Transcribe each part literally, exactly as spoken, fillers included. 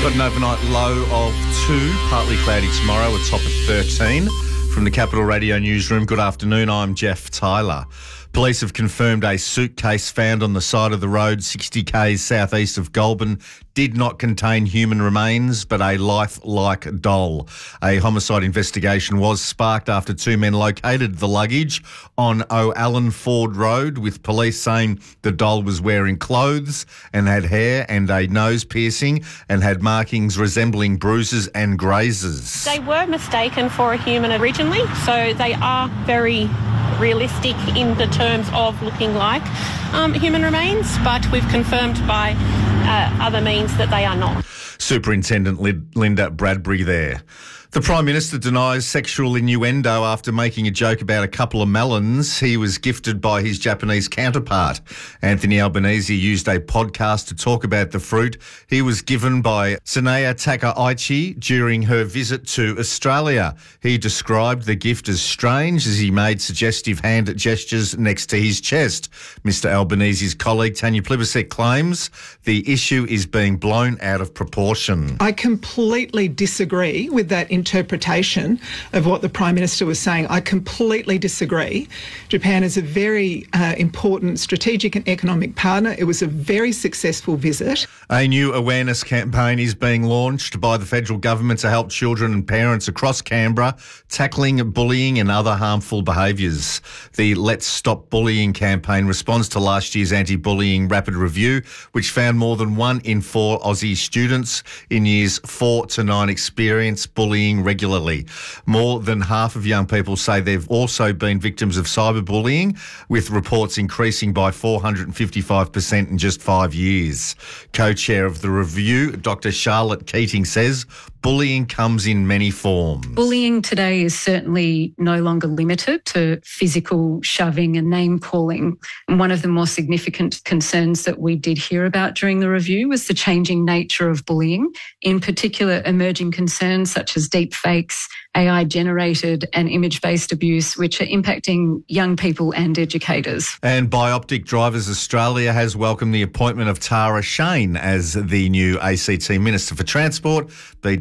Got an overnight low of two, partly cloudy tomorrow, a top of thirteen. From the Capital Radio Newsroom, good afternoon, I'm Jeff Tyler. Police have confirmed a suitcase found on the side of the road sixty k's southeast of Goulburn did not contain human remains but a lifelike doll. A homicide investigation was sparked after two men located the luggage on O'Allen Ford Road, with police saying the doll was wearing clothes and had hair and a nose piercing and had markings resembling bruises and grazes. They were mistaken for a human originally, so they are very realistic in the terms of looking like um, human remains, but we've confirmed by uh, other means that they are not. Superintendent Linda Bradbury there. The Prime Minister denies sexual innuendo after making a joke about a couple of melons he was gifted by his Japanese counterpart. Anthony Albanese used a podcast to talk about the fruit he was given by Sanaya Takaichi during her visit to Australia. He described the gift as strange as he made suggestive hand gestures next to his chest. Mister Albanese's colleague Tanya Plibersek claims the issue is being blown out of proportion. I completely disagree with that interpretation of what the Prime Minister was saying. I completely disagree. Japan is a very uh, important strategic and economic partner. It was a very successful visit. A new awareness campaign is being launched by the federal government to help children and parents across Canberra tackling bullying and other harmful behaviours. The Let's Stop Bullying campaign responds to last year's anti-bullying rapid review, which found more than one in four Aussie students in years four to nine experience bullying regularly. More than half of young people say they've also been victims of cyberbullying, with reports increasing by four hundred fifty-five percent in just five years. Co-chair of the review, Doctor Charlotte Keating, says bullying comes in many forms. Bullying today is certainly no longer limited to physical shoving and name-calling. And one of the more significant concerns that we did hear about during the review was the changing nature of bullying, in particular emerging concerns such as deep fakes, A I-generated and image-based abuse, which are impacting young people and educators. And Bioptic Drivers Australia has welcomed the appointment of Tara Shane as the new A C T Minister for Transport. B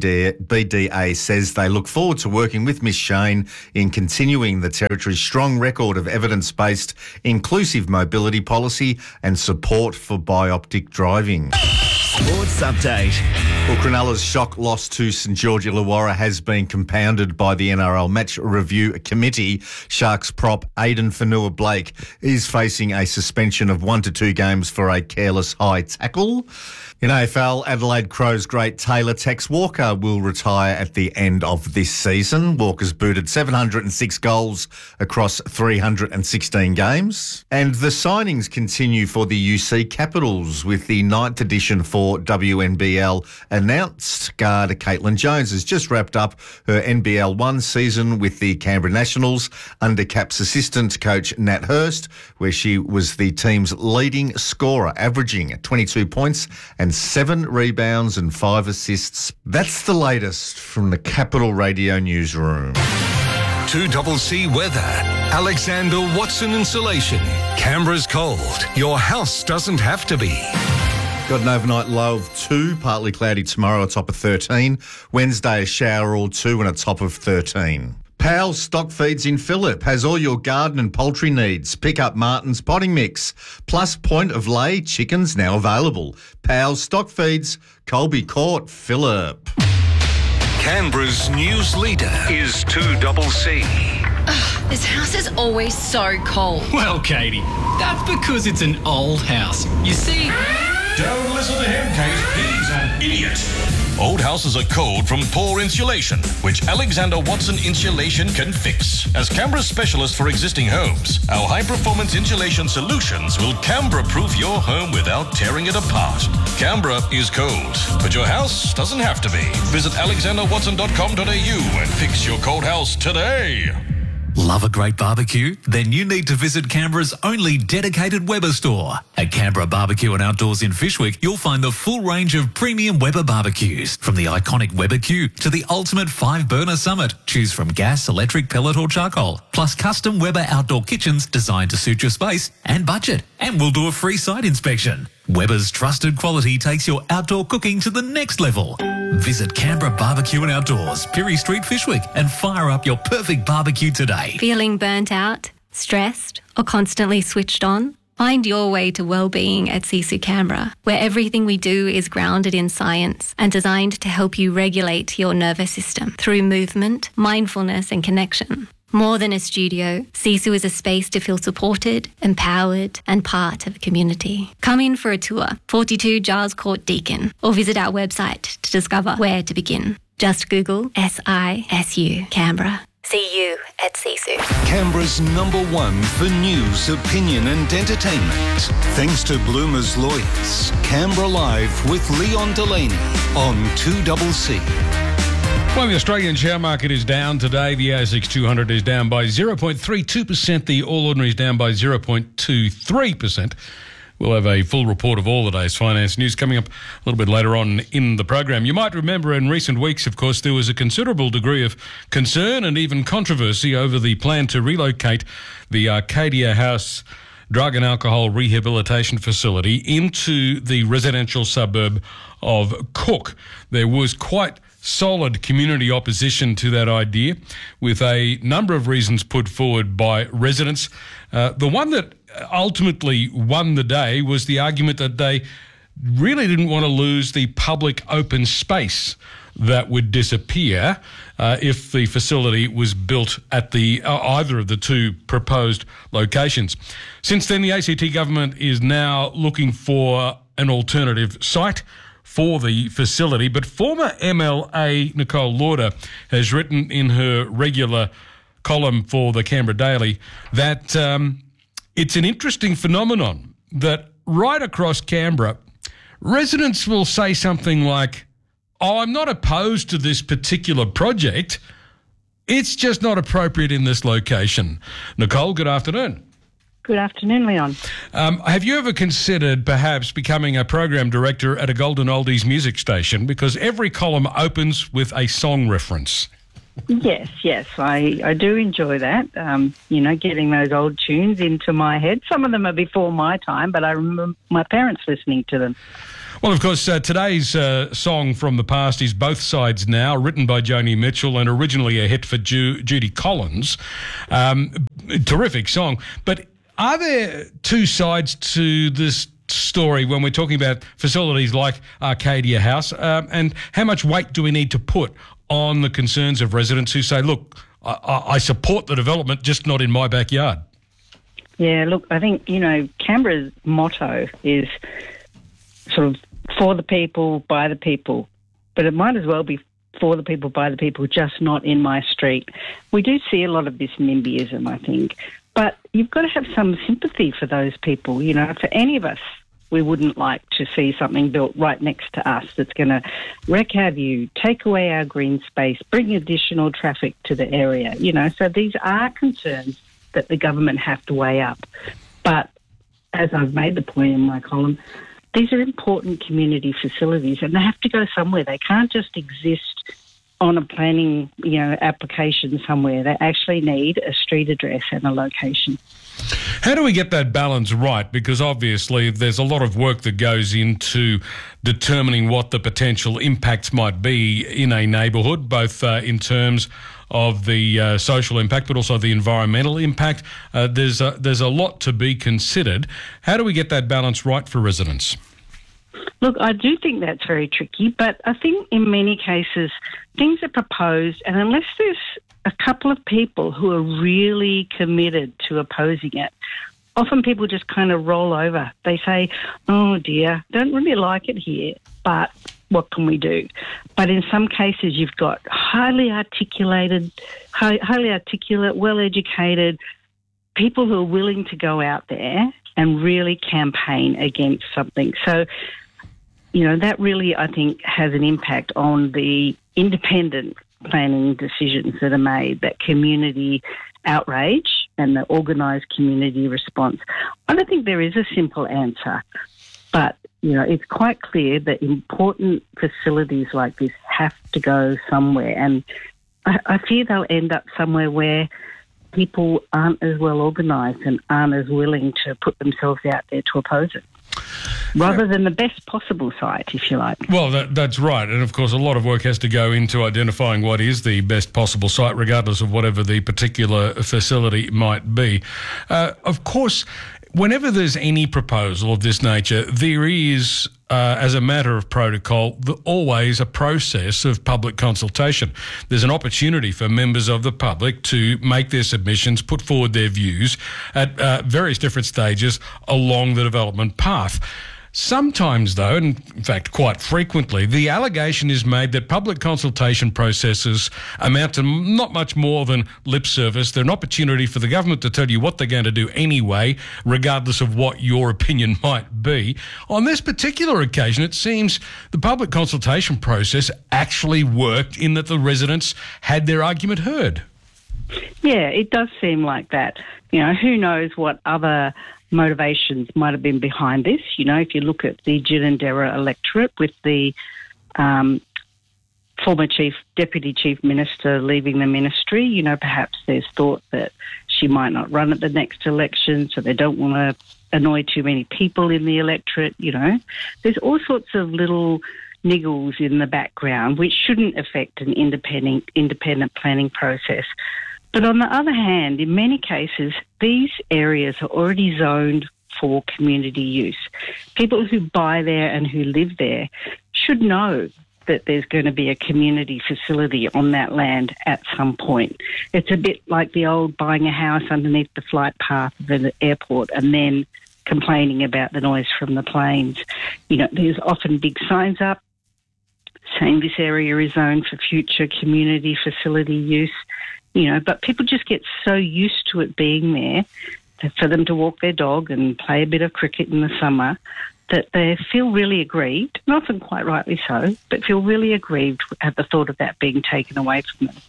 D A says they look forward to working with Miss Shane in continuing the Territory's strong record of evidence-based inclusive mobility policy and support for bioptic driving. Sports Update. Well, Cronulla's shock loss to St George Illawarra has been compounded by the N R L Match Review Committee. Sharks prop Aidan Fanua-Blake is facing a suspension of one to two games for a careless high tackle. In A F L, Adelaide Crows great Taylor Tex Walker will retire at the end of this season. Walker's booted seven hundred six goals across three hundred sixteen games. And the signings continue for the U C Capitals, with the ninth edition for W N B L announced. Guard Caitlin Jones has just wrapped up her N B L one season with the Canberra Nationals under Caps assistant coach Nat Hurst, where she was the team's leading scorer, averaging twenty-two points and seven rebounds and five assists. That's the latest from the Capital Radio Newsroom. two C C weather. Alexander Watson Insulation. Canberra's cold. Your house doesn't have to be. Got an overnight low of two, partly cloudy tomorrow, a top of thirteen. Wednesday, a shower or two and a top of thirteen. Powell's Stock Feeds in Phillip has all your garden and poultry needs. Pick up Martin's potting mix. Plus Point of Lay chickens now available. Powell's Stock Feeds, Colby Court, Phillip. Canberra's news leader is two C C. Ugh, this house is always so cold. Well, Katie, that's because it's an old house. You see... Don't listen to him, Kate. He's an idiot. Old houses are cold from poor insulation, which Alexander Watson Insulation can fix. As Canberra's specialist for existing homes, our high-performance insulation solutions will Canberra-proof your home without tearing it apart. Canberra is cold, but your house doesn't have to be. Visit alexander watson dot com dot a u and fix your cold house today. Love a great barbecue? Then you need to visit Canberra's only dedicated Weber store. At Canberra Barbecue and Outdoors in Fyshwick, you'll find the full range of premium Weber barbecues. From the iconic Weber Q to the ultimate five-burner Summit. Choose from gas, electric, pellet or charcoal. Plus custom Weber outdoor kitchens designed to suit your space and budget. And we'll do a free site inspection. Weber's trusted quality takes your outdoor cooking to the next level. Visit Canberra Barbecue and Outdoors, Pirie Street, Fyshwick, and fire up your perfect barbecue today. Feeling burnt out, stressed, or constantly switched on? Find your way to well-being at Sisu Canberra, where everything we do is grounded in science and designed to help you regulate your nervous system through movement, mindfulness, and connection. More than a studio, Sisu is a space to feel supported, empowered, and part of a community. Come in for a tour, forty-two Giles Court, Deakin, or visit our website to discover where to begin. Just Google S I S U Canberra. See you at Sisu. Canberra's number one for news, opinion and entertainment. Thanks to Bloomer's Lawyers. Canberra Live with Leon Delaney on two C C. Well, the Australian share market is down today. The A S X two hundred is down by zero point three two percent. The All Ordinary is down by zero point two three percent. We'll have a full report of all the day's finance news coming up a little bit later on in the program. You might remember in recent weeks, of course, there was a considerable degree of concern and even controversy over the plan to relocate the Arcadia House Drug and Alcohol Rehabilitation Facility into the residential suburb of Cook. There was quite solid community opposition to that idea, with a number of reasons put forward by residents. Uh, the one that ultimately won the day was the argument that they really didn't want to lose the public open space that would disappear uh, if the facility was built at the uh, either of the two proposed locations. Since then, the A C T government is now looking for an alternative site for the facility, but former M L A Nicole Lauder has written in her regular column for the Canberra Daily that um, it's an interesting phenomenon that right across Canberra, residents will say something like, oh, I'm not opposed to this particular project, it's just not appropriate in this location. Nicole, good afternoon. Good afternoon, Leon. Um, have you ever considered perhaps becoming a program director at a Golden Oldies music station? Because every column opens with a song reference. Yes, yes, I, I do enjoy that, um, you know, getting those old tunes into my head. Some of them are before my time, but I remember my parents listening to them. Well, of course, uh, today's uh, song from the past is Both Sides Now, written by Joni Mitchell and originally a hit for Ju- Judy Collins. Um, terrific song. But are there two sides to this story when we're talking about facilities like Arcadia House? Um, and how much weight do we need to put on the concerns of residents who say, look, I, I support the development, just not in my backyard? Yeah, look, I think, you know, Canberra's motto is sort of for the people, by the people, but it might as well be for the people, by the people, just not in my street. We do see a lot of this NIMBYism, I think, but you've got to have some sympathy for those people. You know, for any of us, we wouldn't like to see something built right next to us that's going to wreck our view, take away our green space, bring additional traffic to the area. You know, so these are concerns that the government have to weigh up. But as I've made the point in my column, these are important community facilities and they have to go somewhere. They can't just exist on a planning, you know, application somewhere. They actually need a street address and a location. How do we get that balance right? Because obviously there's a lot of work that goes into determining what the potential impacts might be in a neighbourhood, both uh, in terms of the uh, social impact but also the environmental impact. Uh, there's, a, there's a lot to be considered. How do we get that balance right for residents? Look, I do think that's very tricky, but I think in many cases things are proposed, and unless there's a couple of people who are really committed to opposing it, often people just kind of roll over. They say, oh dear, don't really like it here, but what can we do? But in some cases you've got highly articulated, high, highly articulate, well-educated people who are willing to go out there and really campaign against something. So, you know, that really, I think, has an impact on the independent planning decisions that are made, that community outrage and the organised community response. I don't think there is a simple answer, but, you know, it's quite clear that important facilities like this have to go somewhere, and I, I fear they'll end up somewhere where people aren't as well organised and aren't as willing to put themselves out there to oppose it, rather than the best possible site, if you like. Well, that, that's right. And, of course, a lot of work has to go into identifying what is the best possible site, regardless of whatever the particular facility might be. Uh, of course, whenever there's any proposal of this nature, there is, uh, as a matter of protocol, the, always a process of public consultation. There's an opportunity for members of the public to make their submissions, put forward their views at uh, various different stages along the development path. Sometimes, though, and in fact quite frequently, the allegation is made that public consultation processes amount to not much more than lip service. They're an opportunity for the government to tell you what they're going to do anyway, regardless of what your opinion might be. On this particular occasion, it seems the public consultation process actually worked in that the residents had their argument heard. Yeah, it does seem like that. You know, who knows what other motivations might have been behind this. You know, if you look at the Ginninderra electorate with the um, former chief, deputy chief minister leaving the ministry, you know, perhaps there's thought that she might not run at the next election, so they don't want to annoy too many people in the electorate, you know. There's all sorts of little niggles in the background which shouldn't affect an independent independent planning process. But on the other hand, in many cases, these areas are already zoned for community use. People who buy there and who live there should know that there's going to be a community facility on that land at some point. It's a bit like the old buying a house underneath the flight path of an airport and then complaining about the noise from the planes. You know, there's often big signs up saying this area is zoned for future community facility use. You know, but people just get so used to it being there that for them to walk their dog and play a bit of cricket in the summer that they feel really aggrieved, and often quite rightly so, but feel really aggrieved at the thought of that being taken away from them.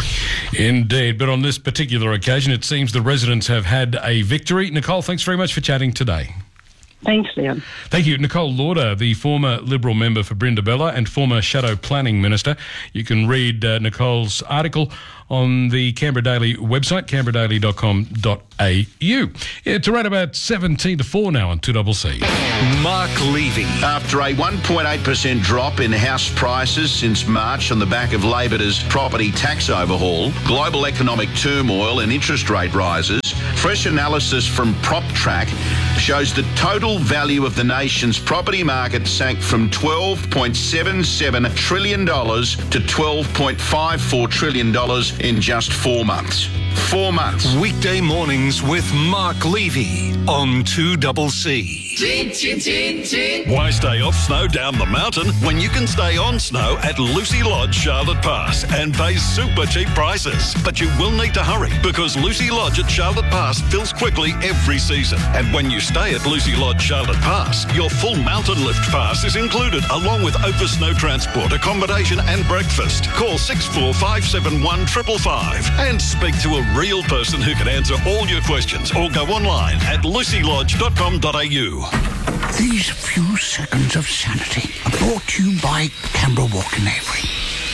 Indeed, but on this particular occasion, it seems the residents have had a victory. Nicole, thanks very much for chatting today. Thanks, Leon. Thank you. Nicole Lauder, the former Liberal member for Brindabella and former Shadow Planning Minister. You can read uh, Nicole's article on the Canberra Daily website, canberra daily dot com dot a u. It's around about seventeen to four now on two C C. Mark Levy. After a one point eight percent drop in house prices since March on the back of Labor's property tax overhaul, global economic turmoil and interest rate rises, fresh analysis from PropTrack shows the total value of the nation's property market sank from twelve point seven seven trillion dollars to twelve point five four trillion dollars in just four months. Four months. Weekday mornings with Mark Levy on two C C. Chin, chin, chin, chin. Why stay off snow down the mountain when you can stay on snow at Lucy Lodge, Charlotte Pass and pay super cheap prices? But you will need to hurry because Lucy Lodge at Charlotte Pass fills quickly every season. And when you stay at Lucy Lodge, Charlotte Pass, your full mountain lift pass is included along with over snow transport, accommodation and breakfast. Call six four five seven one five five five and speak to a real person who can answer all your questions or go online at lucy lodge dot com dot a u. These few seconds of sanity are brought to you by Canberra Walk in Avery.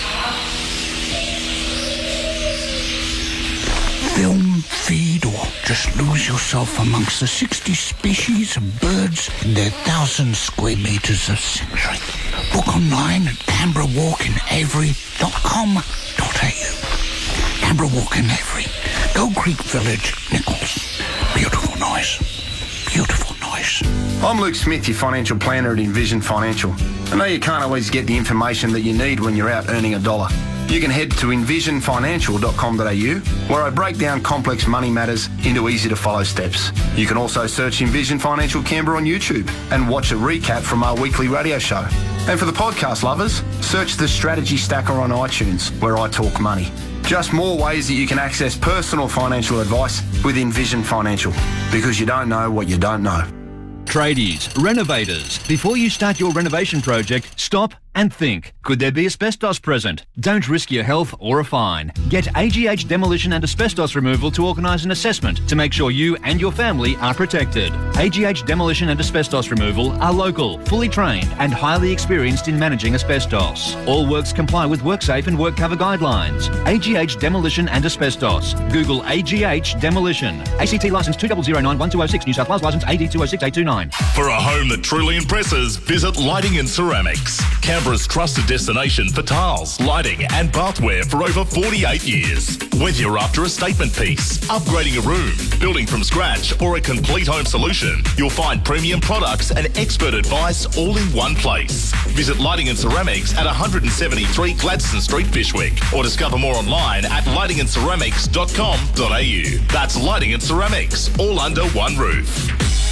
Film, feed, or just lose yourself amongst the sixty species of birds in their thousand square metres of sanctuary. Book online at canberra walk in avery dot com dot a u. Canberra Walk in Avery, Gold Creek Village, Nichols. Beautiful noise. Beautiful noise. I'm Luke Smith, your financial planner at Envision Financial. I know you can't always get the information that you need when you're out earning a dollar. You can head to envision financial dot com dot a u, where I break down complex money matters into easy-to-follow steps. You can also search Envision Financial Canberra on YouTube and watch a recap from our weekly radio show. And for the podcast lovers, search the Strategy Stacker on iTunes, where I talk money. Just more ways that you can access personal financial advice with Envision Financial, because you don't know what you don't know. Tradies, renovators, before you start your renovation project, stop, and think, could there be asbestos present? Don't risk your health or a fine. Get A G H Demolition and Asbestos Removal to organise an assessment to make sure you and your family are protected. A G H Demolition and Asbestos Removal are local, fully trained and highly experienced in managing asbestos. All works comply with WorkSafe and WorkCover guidelines. A G H Demolition and Asbestos. Google A G H Demolition. A C T licence two zero zero nine one two zero six, New South Wales licence A D two zero six eight two nine. For a home that truly impresses, visit Lighting and Ceramics. Canberra's trusted destination for tiles, lighting and bathware for over forty-eight years. Whether you're after a statement piece, upgrading a room, building from scratch or a complete home solution, you'll find premium products and expert advice all in one place. Visit Lighting and Ceramics at one seventy-three Gladstone Street, Fyshwick, or discover more online at lighting and ceramics dot com dot a u. That's Lighting and Ceramics, all under one roof.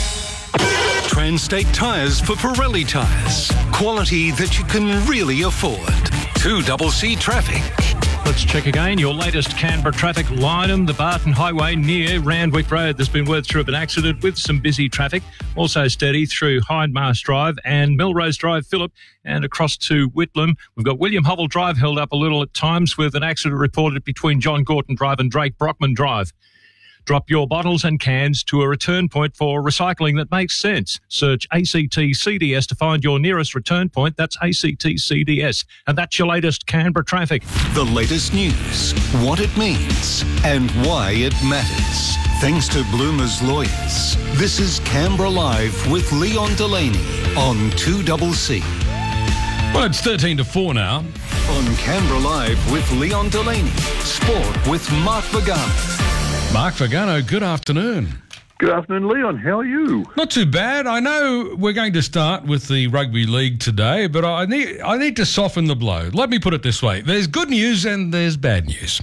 Transtate Tyres for Pirelli tyres. Quality that you can really afford. two double C traffic. Let's check again. Your latest Canberra traffic. Lynham, the Barton Highway near Randwick Road. There's been word through of an accident with some busy traffic. Also steady through Hindmarsh Drive and Melrose Drive, Phillip, and across to Whitlam. We've got William Hubble Drive held up a little at times with an accident reported between John Gorton Drive and Drake Brockman Drive. Drop your bottles and cans to a return point for recycling that makes sense. Search A C T C D S to find your nearest return point. That's A C T C D S. And that's your latest Canberra traffic. The latest news, what it means, and why it matters. Thanks to Bloomer's Lawyers. This is Canberra Live with Leon Delaney on two double C. Well, it's thirteen to four now. On Canberra Live with Leon Delaney. Sport with Mark Vagano. Mark Vagano, good afternoon. Good afternoon, Leon. How are you? Not too bad. I know we're going to start with the rugby league today, but I need I need to soften the blow. Let me put it this way. There's good news and there's bad news.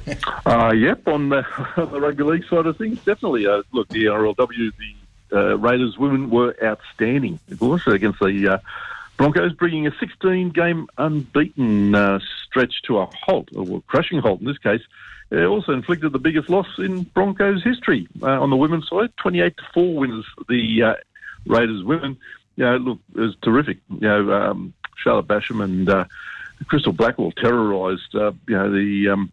uh, yep, on the, the rugby league side of things, definitely. Uh, look, the N R L W, the uh, Raiders women were outstanding, of course, against the uh, Broncos, bringing a sixteen-game unbeaten uh, stretch to a halt, or a crushing halt in this case. It also inflicted the biggest loss in Broncos history uh, on the women's side, twenty-eight to four winners. The uh, Raiders women, you know, look, it was terrific. You know, um, Charlotte Basham and uh, Crystal Blackwell terrorised, uh, you know, the um,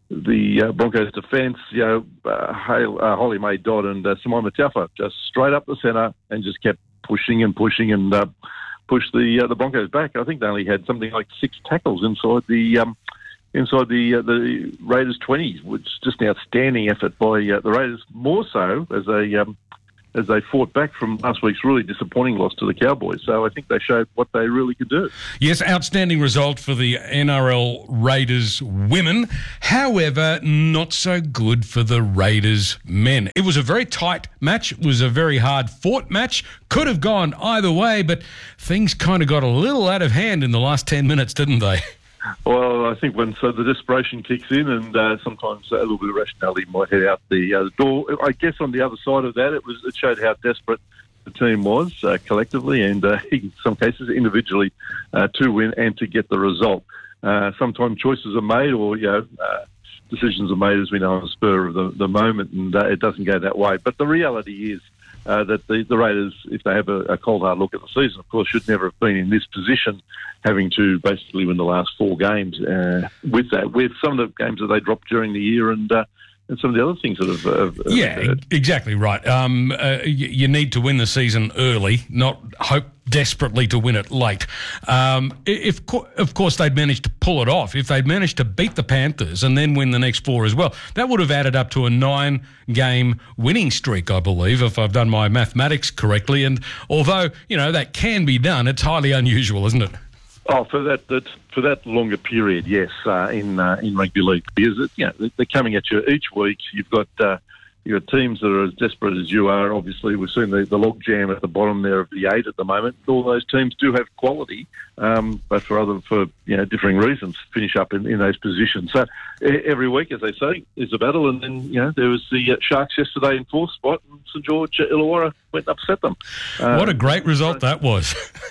the uh, Broncos defence. You know, uh, Hale, uh, Holly Mae Dodd and uh, Simone Mataffa just straight up the centre and just kept pushing and pushing and uh, pushed the uh, the Broncos back. I think they only had something like six tackles inside the. Um, Inside the uh, the Raiders twenties, which is just an outstanding effort by uh, the Raiders. More so as they um, as they fought back from last week's really disappointing loss to the Cowboys. So I think they showed what they really could do. Yes, outstanding result for the N R L Raiders women. However, not so good for the Raiders men. It was a very tight match. It was a very hard fought match. Could have gone either way, but things kind of got a little out of hand in the last ten minutes, didn't they? Well, I think when so the desperation kicks in, and uh, sometimes a little bit of rationality might head out the, uh, the door. I guess on the other side of that, it was it showed how desperate the team was uh, collectively, and uh, in some cases individually, uh, to win and to get the result. Uh, sometimes choices are made, or you know, uh, decisions are made, as we know, on the spur of the, the moment, and uh, it doesn't go that way. But the reality is. Uh, that the, the Raiders, if they have a, a cold hard look at the season, of course, should never have been in this position, having to basically win the last four games. Uh, with that, with some of the games that they dropped during the year, and uh, and some of the other things that have, have, have yeah, occurred. Exactly right. Um, uh, you, you need to win the season early, not hope desperately to win it late. Um, if, of course, they'd managed to pull it off, if they'd managed to beat the Panthers and then win the next four as well, that would have added up to a nine-game winning streak, I believe, if I've done my mathematics correctly. And although, you know, that can be done, it's highly unusual, isn't it? Oh, for that, that for that longer period, yes, uh, in uh, in rugby league, because it, you know, they're coming at you each week. You've got uh, you've got teams that are as desperate as you are. Obviously, we've seen the, the log jam at the bottom there of the eight at the moment. All those teams do have quality, um, but for other for you know differing reasons, finish up in, in those positions. So every week, as they say, is a battle. And then you know there was the uh, Sharks yesterday in fourth spot, and St George uh, Illawarra went and upset them. Uh, what a great result that was.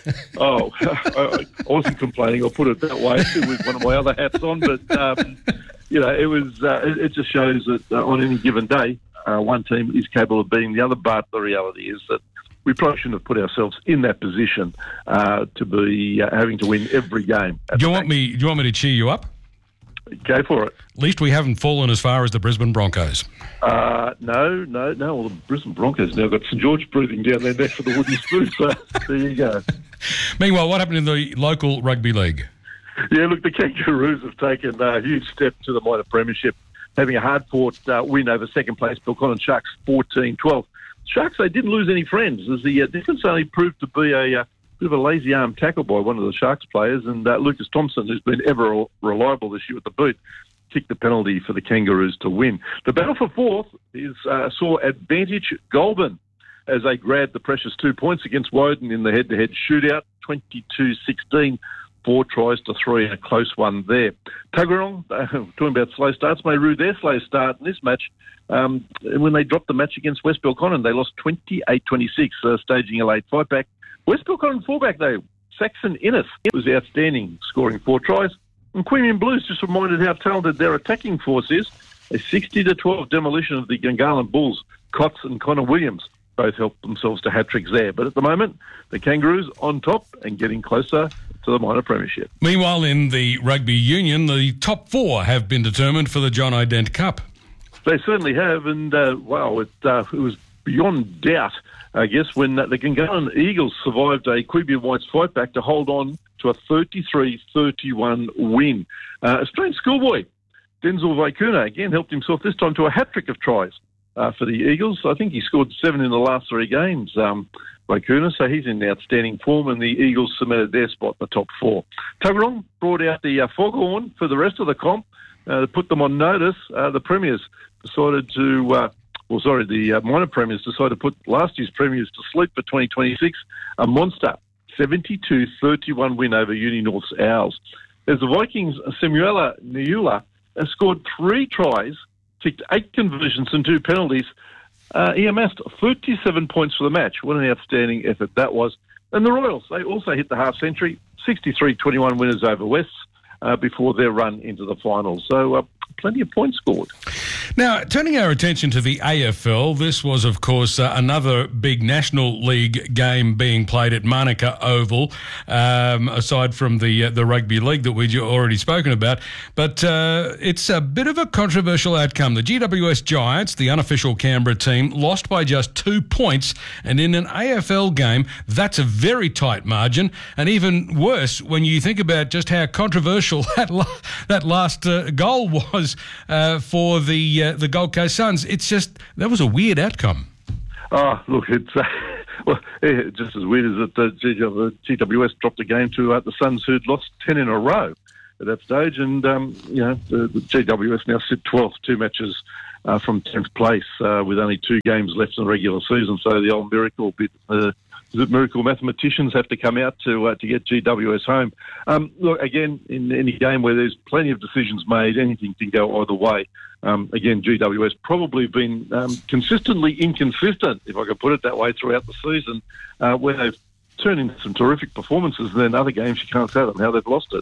oh, I, I wasn't complaining. I'll put it that way with one of my other hats on. But, um, you know, it was. Uh, it, it just shows that uh, on any given day, uh, one team is capable of beating the other. But the reality is that we probably shouldn't have put ourselves in that position uh, to be uh, having to win every game. Do you want me? Do you want me to cheer you up? Go for it. At least we haven't fallen as far as the Brisbane Broncos. Uh, no, no, no. Well, the Brisbane Broncos now got St George breathing down their neck for the wooden spoon, so there you go. Meanwhile, what happened in the local rugby league? Yeah, look, the Kangaroos have taken a huge step to the minor premiership, having a hard-fought uh, win over second-place Belconnen Sharks, fourteen twelve. Sharks, they didn't lose any friends, as the uh, difference only proved to be a uh, bit of a lazy arm tackle by one of the Sharks players, and uh, Lucas Thompson, who's been ever reliable this year at the boot, kicked the penalty for the Kangaroos to win. The battle for fourth is uh, saw Advantage Goulburn as they grabbed the precious two points against Woden in the head-to-head shootout, twenty-two sixteen. Four tries to three and a close one there. Tuggeranong, uh, talking about slow starts, may rue their slow start in this match. Um, when they dropped the match against West Belconnen, they lost twenty-eight twenty-six, uh, staging a late fight back. West Belconnen fullback, though, Saxon Innes, was outstanding, scoring four tries. And Queanbeyan Blues just reminded how talented their attacking force is. A sixty to twelve demolition of the Gungahlin Bulls. Cots and Connor Williams both helped themselves to hat-tricks there. But at the moment, the Kangaroos on top and getting closer to the minor premiership. Meanwhile, in the rugby union, the top four have been determined for the John Ident Cup. They certainly have, and uh, wow, it, uh, it was beyond doubt, I guess, when uh, the Gungahlin Eagles survived a Queanbeyan Whites fight back to hold on to a thirty-three thirty-one win. Uh, Australian schoolboy Denzel Vaikuna again helped himself this time to a hat-trick of tries uh, for the Eagles. I think he scored seven in the last three games, um, Vaikuna, so he's in outstanding form, and the Eagles cemented their spot in the top four. Tuggeranong brought out the uh, foghorn for the rest of the comp uh, to put them on notice. Uh, the Premiers decided to, uh, well, sorry, the uh, minor Premiers decided to put last year's Premiers to sleep for twenty twenty-six. A monster seventy-two thirty-one win over Uni North's Owls. As the Vikings, Samuela Niula has scored three tries, kicked eight conversions and two penalties. Uh, he amassed thirty-seven points for the match. What an outstanding effort that was. And the Royals, they also hit the half century, sixty-three twenty-one winners over Wests uh, before their run into the finals. So uh, plenty of points scored. Now, turning our attention to the A F L, this was, of course, uh, another big National League game being played at Manuka Oval, um, aside from the uh, the Rugby League that we've already spoken about. But uh, it's a bit of a controversial outcome. The G W S Giants, the unofficial Canberra team, lost by just two points. And in an A F L game, that's a very tight margin. And even worse when you think about just how controversial that, la- that last uh, goal was uh, for the uh, the Gold Coast Suns. It's just, that was a weird outcome. Oh, look, it's uh, well, yeah, just as weird as that uh, G W S dropped a game to uh, the Suns, who'd lost ten in a row at that stage. And, um, you know, the, the G W S now sit twelfth, two matches uh, from tenth place uh, with only two games left in the regular season. So the old miracle bit, uh, the miracle mathematicians have to come out to uh, to get G W S home. Um, look, again, in any game where there's plenty of decisions made, anything can go either way. Um, again, G W S probably been um, consistently inconsistent, if I could put it that way, throughout the season, uh, where they've turned into some terrific performances, and then other games you can't fathom how they've lost it.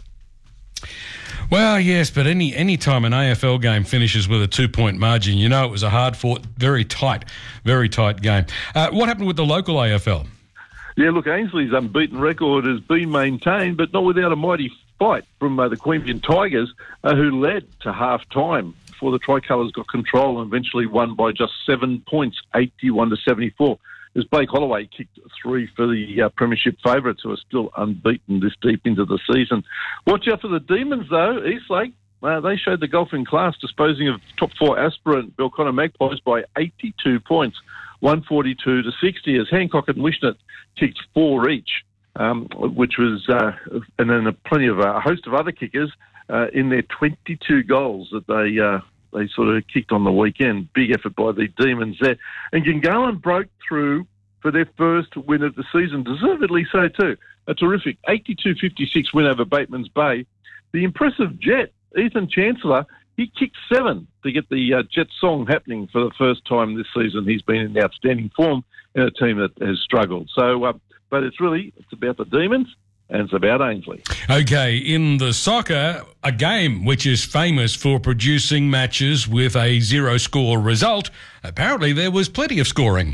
Well, yes, but any any time an A F L game finishes with a two-point margin, you know it was a hard-fought, very tight, very tight game. Uh, what happened with the local A F L? Yeah, look, Ainsley's unbeaten record has been maintained, but not without a mighty fight from uh, the Queanbeyan Tigers, uh, who led to half-time before the Tricolours got control and eventually won by just seven points, eighty-one to seventy-four. As Blake Holloway kicked three for the uh, premiership favourites, who are still unbeaten this deep into the season. Watch out for the Demons, though. Eastlake, uh, they showed the golfing class, disposing of top four aspirant Belconnen Magpies by eighty-two points, one forty-two to sixty, as Hancock and Wishnet kicked four each, um, which was, uh, and then a plenty of uh, a host of other kickers uh, in their twenty-two goals that they uh, they sort of kicked on the weekend. Big effort by the Demons there. And Gungahlin broke through for their first win of the season, deservedly so too. A terrific eighty-two fifty-six win over Bateman's Bay. The impressive Jet, Ethan Chancellor, he kicked seven to get the uh, Jet song happening for the first time this season. He's been in outstanding form in a team that has struggled. So, uh, but it's really, it's about the Demons and it's about Ainsley. Okay, in the soccer, a game which is famous for producing matches with a zero-score result, apparently there was plenty of scoring.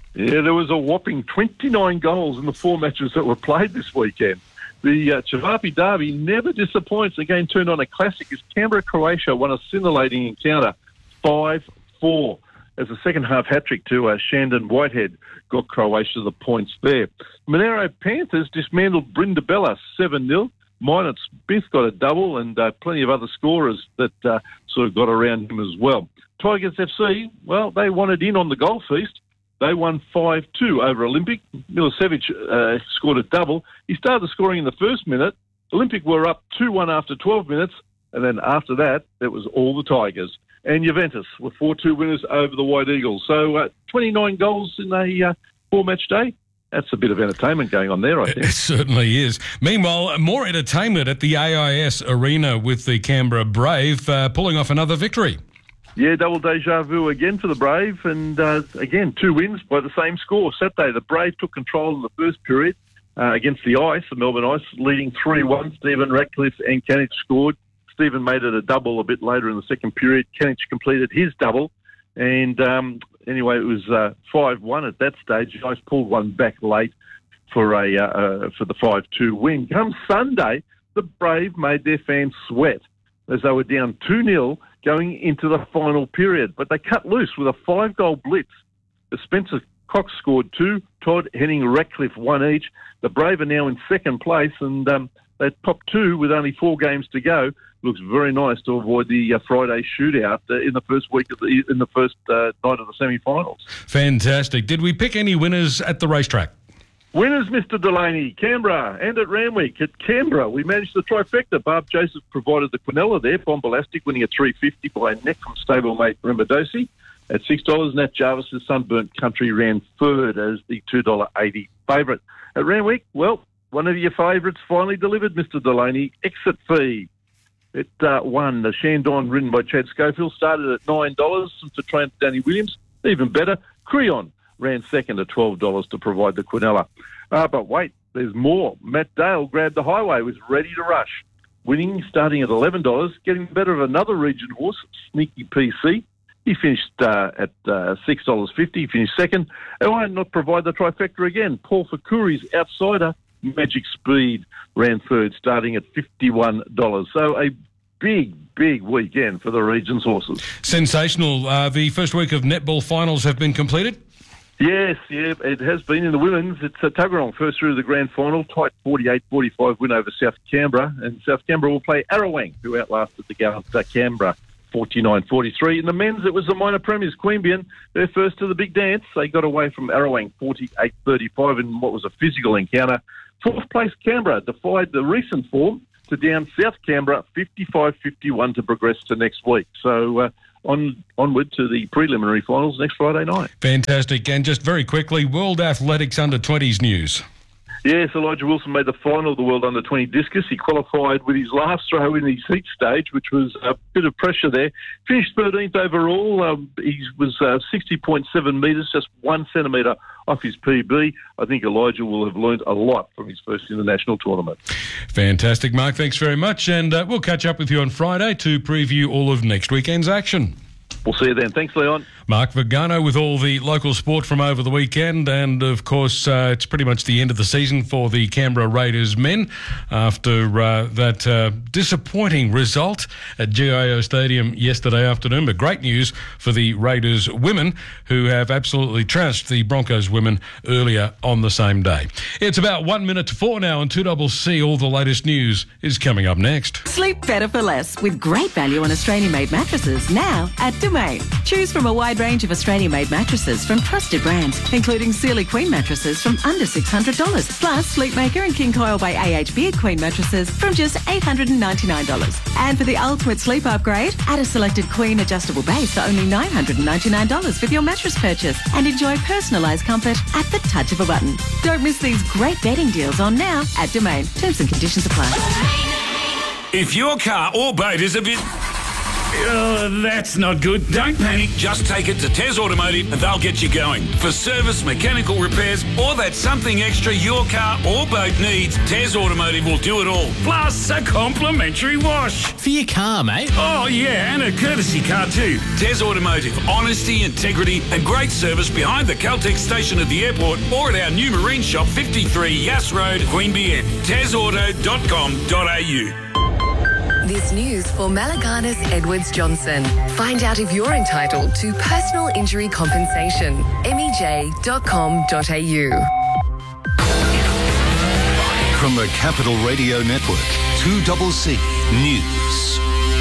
Yeah, there was a whopping twenty-nine goals in the four matches that were played this weekend. The uh, Chavapi Derby never disappoints. The game turned on a classic as Canberra-Croatia won a scintillating encounter five four. As a second-half hat-trick to uh, Shandon Whitehead got Croatia the points there. Monero Panthers dismantled Brindabella seven nil. Minot Smith got a double and uh, plenty of other scorers that uh, sort of got around him as well. Tigers F C, well, they wanted in on the goal feast. They won five two over Olympic. Milicevic uh, scored a double. He started scoring in the first minute. Olympic were up two one after twelve minutes, and then after that, it was all the Tigers. And Juventus were four two winners over the White Eagles. So uh, twenty-nine goals in a uh, four-match day. That's a bit of entertainment going on there, I think. It certainly is. Meanwhile, more entertainment at the A I S Arena with the Canberra Brave uh, pulling off another victory. Yeah, double deja vu again for the Brave, and uh, again, two wins by the same score. Saturday, the Brave took control in the first period uh, against the Ice, the Melbourne Ice, leading three one. Stephen Ratcliffe and Kanich scored. Stephen made it a double a bit later in the second period. Kanich completed his double, and um, anyway, it was uh, five one at that stage. The Ice pulled one back late for a uh, uh, for the five two win. Come Sunday, the Brave made their fans sweat as they were down two nil going into the final period. But they cut loose with a five-goal blitz. The Spencer Cox scored two, Todd Henning Ratcliffe one each. The Brave are now in second place, and um, they topped two with only four games to go. Looks very nice to avoid the uh, Friday shootout uh, in the first week of the in the first uh, night of the semi-finals. Fantastic. Did we pick any winners at the racetrack? Winners, Mister Delaney, Canberra, and at Randwick. At Canberra, we managed the trifecta. Barb Joseph provided the quinella there. Bombolastic winning at three fifty by a neck from stablemate Rembadosi at six dollars. Nat Jarvis's Sunburnt Country ran third as the two dollars eighty favourite. At Randwick, well, one of your favourites finally delivered, Mister Delaney. Exit Fee. It uh, won. The Shandon, ridden by Chad Schofield, started at nine dollars to train Danny Williams. Even better, Creon ran second at twelve dollars to provide the quinella. Uh, but wait, there's more. Matt Dale grabbed the highway, was ready to rush. Winning, starting at eleven dollars, getting the better of another region horse, Sneaky P C. He finished uh, at uh, six dollars fifty, he finished second. And why not provide the trifecta again? Paul Fakuri's Outsider, Magic Speed, ran third, starting at fifty-one dollars. So a big, big weekend for the region's horses. Sensational. Uh, the first week of netball finals have been completed? Yes, yeah, it has been in the women's. It's a Tuggeranong first through to the grand final. Tight forty-eight forty-five win over South Canberra. And South Canberra will play Arrowang, who outlasted the Gallant uh, Canberra forty-nine forty-three. In the men's, it was the minor premiers, Queanbeyan. They're first to the big dance. They got away from Arrowang forty-eight thirty-five in what was a physical encounter. Fourth place Canberra defied the recent form to down South Canberra fifty-five fifty-one to progress to next week. So uh, on onward to the preliminary finals next Friday night. Fantastic. And just very quickly, World Athletics under twenties news. Yes, Elijah Wilson made the final of the World Under twenty Discus. He qualified with his last throw in his heat stage, which was a bit of pressure there. Finished thirteenth overall. Um, he was uh, sixty point seven metres, just one centimetre off his P B. I think Elijah will have learned a lot from his first international tournament. Fantastic, Mark. Thanks very much. And uh, we'll catch up with you on Friday to preview all of next weekend's action. We'll see you then. Thanks, Leon. Mark Vigano with all the local sport from over the weekend. And, of course, uh, it's pretty much the end of the season for the Canberra Raiders men after uh, that uh, disappointing result at G I O Stadium yesterday afternoon. But great news for the Raiders women, who have absolutely trounced the Broncos women earlier on the same day. It's about one minute to four now, and two C C, all the latest news is coming up next. Sleep better for less with great value on Australian-made mattresses now at Domain. Choose from a wide range of Australian-made mattresses from trusted brands, including Sealy Queen mattresses from under six hundred dollars, plus Sleepmaker and King Coil by A H Beard Queen mattresses from just eight hundred ninety-nine dollars. And for the ultimate sleep upgrade, add a selected Queen adjustable base for only nine hundred ninety-nine dollars with your mattress purchase and enjoy personalised comfort at the touch of a button. Don't miss these great bedding deals on now at Domain. Terms and conditions apply. If your car or boat is a bit Oh, that's not good. Don't panic. Just take it to Tez Automotive and they'll get you going. For service, mechanical repairs, or that something extra your car or boat needs, Tez Automotive will do it all. Plus a complimentary wash. For your car, mate. Oh, yeah, and a courtesy car too. Tez Automotive. Honesty, integrity, and great service behind the Caltex station at the airport or at our new marine shop, fifty-three Yass Road, Queanbeyan. tez auto dot com dot a u. This news for Malaganas Edwards Johnson. Find out if you're entitled to personal injury compensation. m e j dot com dot a u. From the Capital Radio Network, two C C News.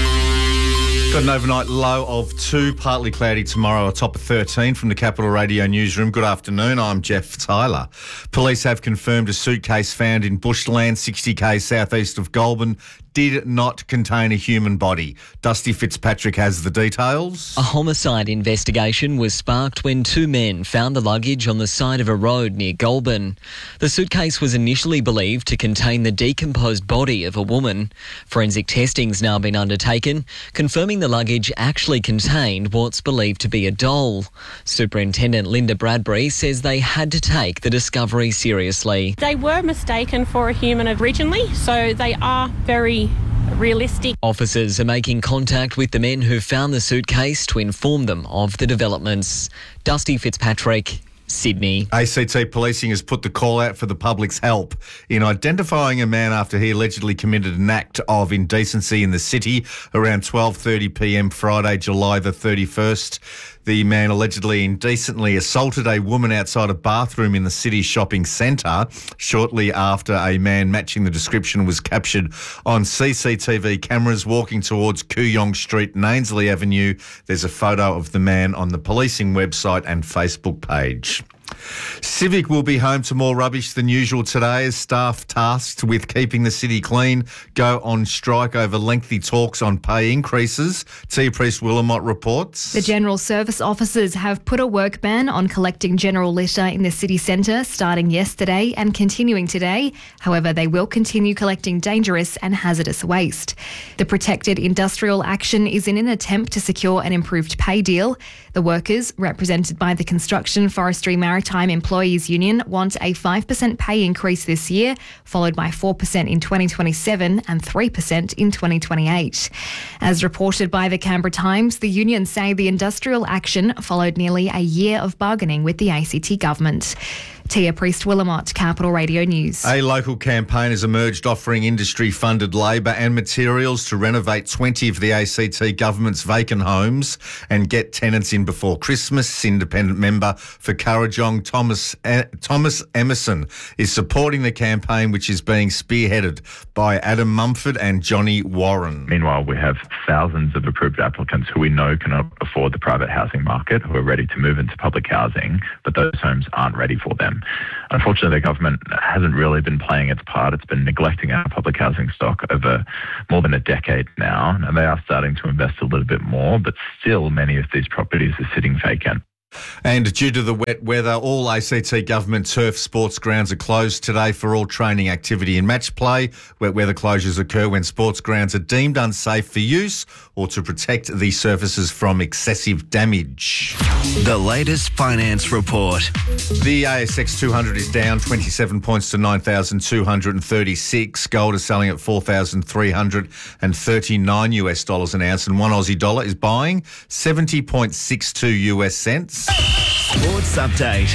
Got an overnight low of two, partly cloudy tomorrow, a top of thirteen from the Capital Radio newsroom. Good afternoon, I'm Jeff Tyler. Police have confirmed a suitcase found in bushland sixty k southeast of Goulburn did not contain a human body. Dusty Fitzpatrick has the details. A homicide investigation was sparked when two men found the luggage on the side of a road near Goulburn. The suitcase was initially believed to contain the decomposed body of a woman. Forensic testing's now been undertaken, confirming the luggage actually contained what's believed to be a doll. Superintendent Linda Bradbury says they had to take the discovery seriously. They were mistaken for a human originally, so they are very realistic. Officers are making contact with the men who found the suitcase to inform them of the developments. Dusty Fitzpatrick, Sydney. A C T Policing has put the call out for the public's help in identifying a man after he allegedly committed an act of indecency in the city around twelve thirty p m Friday, July the thirty-first. The man allegedly indecently assaulted a woman outside a bathroom in the city shopping centre. Shortly after, a man matching the description was captured on C C T V cameras walking towards Kooyong Street and Ainsley Avenue. There's a photo of the man on the policing website and Facebook page. Civic will be home to more rubbish than usual today as staff tasked with keeping the city clean go on strike over lengthy talks on pay increases. Tia Priest-Willamot reports. The general service officers have put a work ban on collecting general litter in the city centre starting yesterday and continuing today. However, they will continue collecting dangerous and hazardous waste. The protected industrial action is in an attempt to secure an improved pay deal. The workers, represented by the Construction, Forestry, Maritime Employees Union, want a five percent pay increase this year, followed by four percent in twenty twenty-seven and three percent in twenty twenty-eight. As reported by the Canberra Times, the unions say the industrial action followed nearly a year of bargaining with the A C T government. Tia Priest-Willamot, Capital Radio News. A local campaign has emerged offering industry-funded labour and materials to renovate twenty of the A C T government's vacant homes and get tenants in before Christmas. Independent member for Currajong, Thomas eh, Thomas Emerson, is supporting the campaign, which is being spearheaded by Adam Mumford and Johnny Warren. Meanwhile, we have thousands of approved applicants who we know cannot afford the private housing market, who are ready to move into public housing, but those homes aren't ready for them. Unfortunately, the government hasn't really been playing its part. It's been neglecting our public housing stock over more than a decade now, and they are starting to invest a little bit more, but still many of these properties are sitting vacant. And due to the wet weather, all A C T government turf sports grounds are closed today for all training activity and match play. Wet weather closures occur when sports grounds are deemed unsafe for use or to protect the surfaces from excessive damage. The latest finance report. The A S X two hundred is down twenty-seven points to nine thousand two hundred thirty-six. Gold is selling at four thousand three hundred thirty-nine US dollars an ounce, and one Aussie dollar is buying seventy point six two US cents. Sports update.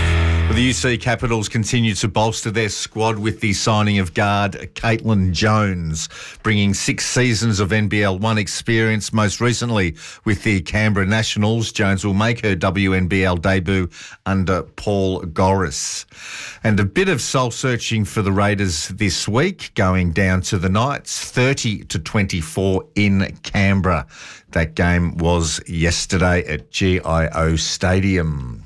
The U C Capitals continue to bolster their squad with the signing of guard Caitlin Jones, bringing six seasons of N B L one experience, most recently with the Canberra Nationals. Jones will make her W N B L debut under Paul Goris. And a bit of soul-searching for the Raiders this week, going down to the Knights, thirty to twenty-four in Canberra. That game was yesterday at G I O Stadium.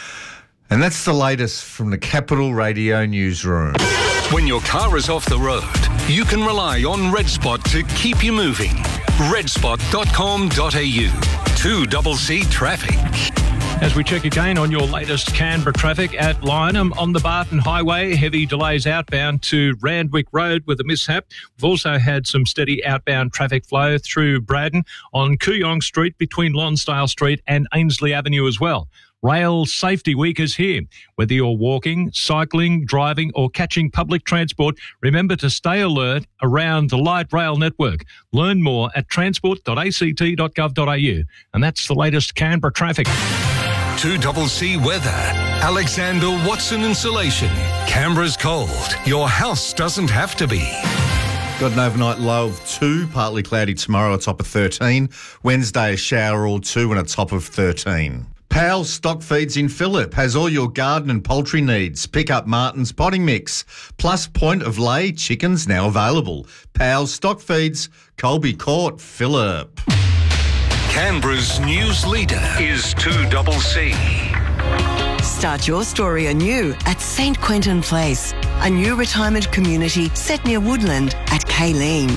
And that's the latest from the Capital Radio newsroom. When your car is off the road, you can rely on RedSpot to keep you moving. red spot dot com dot a u. two C C Traffic. As we check again on your latest Canberra traffic at Lynham on the Barton Highway, heavy delays outbound to Randwick Road with a mishap. We've also had some steady outbound traffic flow through Braddon on Kooyong Street between Lonsdale Street and Ainsley Avenue as well. Rail Safety Week is here. Whether you're walking, cycling, driving or catching public transport, remember to stay alert around the light rail network. Learn more at transport dot a c t dot gov dot a u. And that's the latest Canberra traffic. two C C weather. Alexander Watson Insulation. Canberra's cold. Your house doesn't have to be. Got an overnight low of two, partly cloudy tomorrow, a top of thirteen. Wednesday, a shower or two and a top of thirteen. Pal Stock Feeds in Phillip has all your garden and poultry needs. Pick up Martin's potting mix. Plus point of lay chickens now available. Pal Stock Feeds, Colby Court, Phillip. Canberra's news leader is two C C. Start your story anew at Saint Quentin Place, a new retirement community set near Woodland at Kayleen.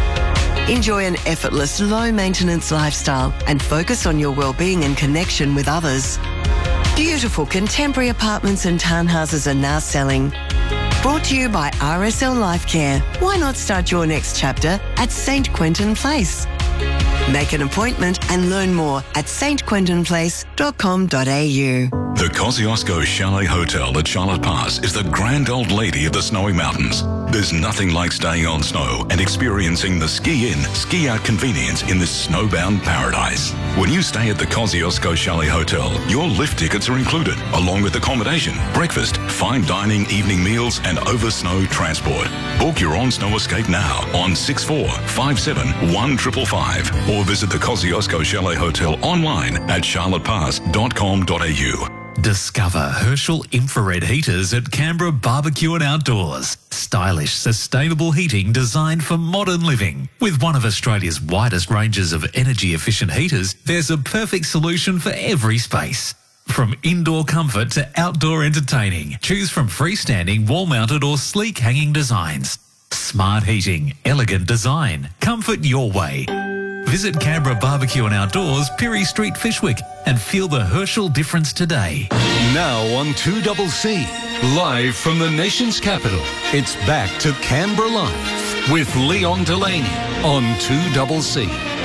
Enjoy an effortless, low-maintenance lifestyle and focus on your well-being and connection with others. Beautiful contemporary apartments and townhouses are now selling. Brought to you by R S L Life Care. Why not start your next chapter at Saint Quentin Place? Make an appointment and learn more at s t quentin place dot com dot a u. The Kosciuszko Chalet Hotel at Charlotte Pass is the grand old lady of the snowy mountains. There's nothing like staying on snow and experiencing the ski-in, ski-out convenience in this snowbound paradise. When you stay at the Kosciuszko Chalet Hotel, your lift tickets are included, along with accommodation, breakfast, fine dining, evening meals and over-snow transport. Book your on-snow escape now on six four five seven one five five five or visit the Kosciuszko Chalet Hotel online at charlotte pass dot com dot a u. Discover Herschel infrared heaters at Canberra Barbecue and Outdoors. Stylish, sustainable heating designed for modern living. With one of Australia's widest ranges of energy-efficient heaters, there's a perfect solution for every space. From indoor comfort to outdoor entertaining, choose from freestanding, wall-mounted or sleek hanging designs. Smart heating, elegant design, comfort your way. Visit Canberra Barbecue and Outdoors, Pirie Street, Fishwick, and feel the Herschel difference today. Now on two C C, live from the nation's capital, it's back to Canberra Live with Leon Delaney on two C C.